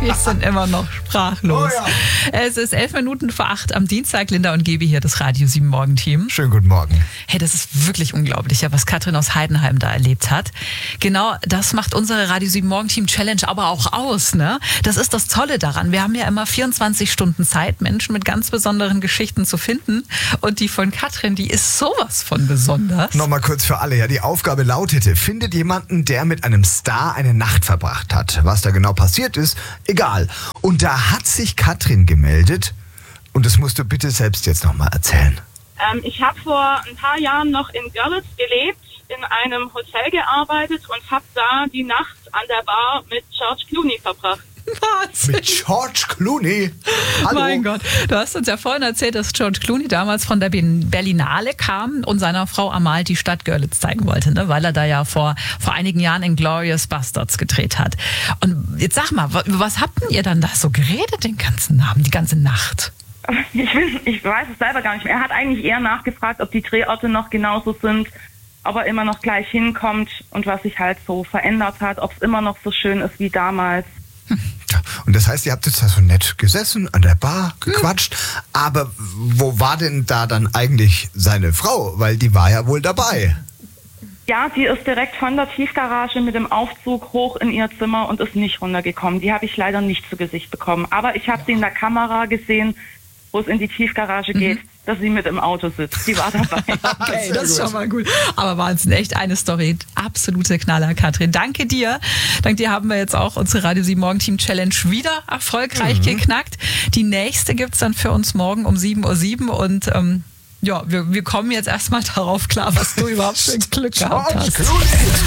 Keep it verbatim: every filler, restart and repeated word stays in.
Wir sind immer noch sprachlos. Oh ja. Es ist elf Minuten vor acht am Dienstag. Linda und Gebi hier, das Radio sieben Morgen-Team. Schönen guten Morgen. Hey, das ist wirklich unglaublich, ja, was Katrin aus Heidenheim da erlebt hat. Genau, das macht unsere Radio sieben Morgen-Team Challenge aber auch aus, ne? Das ist das Tolle daran. Wir haben ja immer vierundzwanzig Stunden Zeit, Menschen mit ganz besonderen Geschichten zu finden. Und die von Katrin, die ist sowas von besonders. Nochmal kurz für alle, ja, die Aufgabe lautete, findet jemanden, der mit einem Star eine Nacht verbracht hat. Was da genau passiert ist, egal. Und da hat sich Katrin gemeldet und das musst du bitte selbst jetzt nochmal erzählen. Ähm, ich habe vor ein paar Jahren noch in Görlitz gelebt, in einem Hotel gearbeitet und habe da die Nacht an der Bar mit George Clooney verbracht. Was? Mit George Clooney? Hallo? Mein Gott, du hast uns ja vorhin erzählt, dass George Clooney damals von der Berlinale kam und seiner Frau Amal die Stadt Görlitz zeigen wollte, ne? Weil er da ja vor, vor einigen Jahren Inglourious Bastards gedreht hat. Und jetzt sag mal, was, was habt denn ihr dann da so geredet den ganzen Abend, die ganze Nacht? Ich, will, ich weiß es selber gar nicht mehr. Er hat eigentlich eher nachgefragt, ob die Drehorte noch genauso sind, ob er immer noch gleich hinkommt und was sich halt so verändert hat, ob es immer noch so schön ist wie damals. Und das heißt, ihr habt jetzt da so nett gesessen, an der Bar, gequatscht. Aber wo war denn da dann eigentlich seine Frau? Weil die war ja wohl dabei. Ja, die ist direkt von der Tiefgarage mit dem Aufzug hoch in ihr Zimmer und ist nicht runtergekommen. Die habe ich leider nicht zu Gesicht bekommen. Aber ich habe sie in der Kamera gesehen, wo es in die Tiefgarage geht, mhm. dass sie mit im Auto sitzt. Die war dabei. Okay, das ist schon mal gut. Aber Wahnsinn, echt eine Story. Absolute Knaller, Katrin. Danke dir. Dank dir haben wir jetzt auch unsere Radio sieben Morgen Team Challenge wieder erfolgreich mhm. geknackt. Die nächste gibt's dann für uns morgen um sieben Uhr sieben und ähm, ja, wir, wir kommen jetzt erstmal darauf klar, was du überhaupt für ein Glück gehabt hast.